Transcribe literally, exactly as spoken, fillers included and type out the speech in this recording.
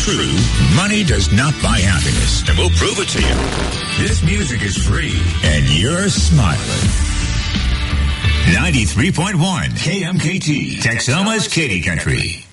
true, money does not buy happiness. And we'll prove it to you. This music is free, and you're smiling. ninety-three point one K M K T, Texoma's Katy Country.